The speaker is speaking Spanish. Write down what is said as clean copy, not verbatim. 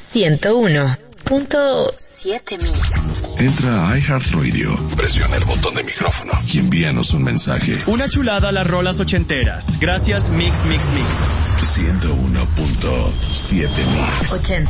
101.7 Mix. Entra a iHeartRadio, presiona el botón de micrófono y envíanos un mensaje. Una chulada a las rolas ochenteras. Gracias, Mix. 101.7 Mix. 80.